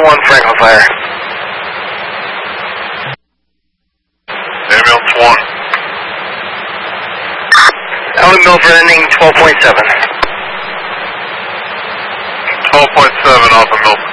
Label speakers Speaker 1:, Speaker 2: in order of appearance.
Speaker 1: 1 Franklin Fire.
Speaker 2: Ambulance 1.
Speaker 1: Out of Milford ending 12.7.
Speaker 2: 12.7 off of Milford.